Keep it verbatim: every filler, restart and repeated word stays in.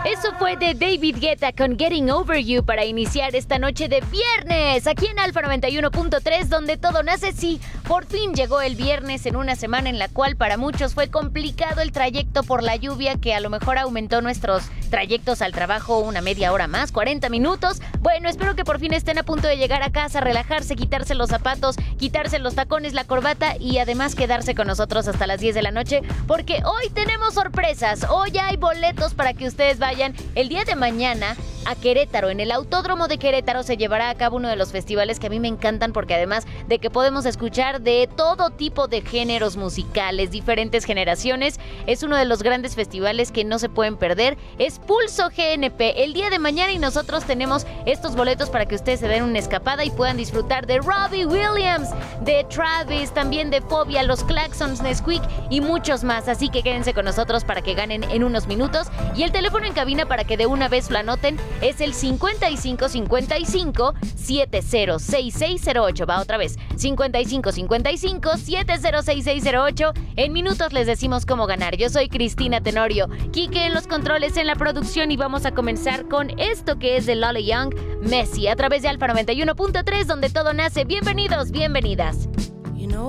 Eso fue de David Guetta con Getting Over You para iniciar esta noche de viernes aquí en Alfa noventa y uno punto tres, donde todo nace. Sí, por fin llegó el viernes en una semana en la cual para muchos fue complicado el trayecto por la lluvia, que a lo mejor aumentó nuestros trayectos al trabajo una media hora más, cuarenta minutos. Bueno, espero que por fin estén a punto de llegar a casa, relajarse, quitarse los zapatos, quitarse los tacones, la corbata y además quedarse con nosotros hasta las diez de la noche, porque hoy tenemos sorpresas. Hoy hay boletos para que ustedes vayan el día de mañana a Querétaro. En el Autódromo de Querétaro se llevará a cabo uno de los festivales que a mí me encantan, porque además de que podemos escuchar de todo tipo de géneros musicales, diferentes generaciones, es uno de los grandes festivales que no se pueden perder. Es Pulso G N P el día de mañana y nosotros tenemos estos boletos para que ustedes se den una escapada y puedan disfrutar de Robbie Williams, de Travis, también de Fobia, los Claxons, Nesquik y muchos más. Así que quédense con nosotros para que ganen en unos minutos. Y el teléfono en cabina para que de una vez lo anoten es el cincuenta y cinco cincuenta y cinco setenta seis seis cero ocho. Va otra vez, cincuenta y cinco cincuenta y cinco setenta seis seis cero ocho. En minutos les decimos cómo ganar. Yo soy Cristina Tenorio, Quique en los controles, en la producción, y vamos a comenzar con esto que es de Lolly Young, Messi, a través de Alfa noventa y uno punto tres, donde todo nace. Bienvenidos, bienvenidas.